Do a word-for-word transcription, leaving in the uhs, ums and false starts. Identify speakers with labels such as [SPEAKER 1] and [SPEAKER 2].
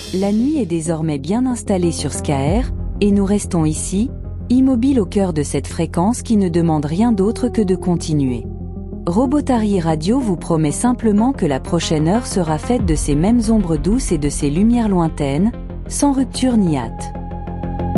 [SPEAKER 1] La nuit est désormais bien installée sur Skaer, et nous restons ici, immobiles au cœur de cette fréquence qui ne demande rien d'autre que de continuer. Robotary Radio vous promet simplement que la prochaine heure sera faite de ces mêmes ombres douces et de ces lumières lointaines, sans rupture ni hâte.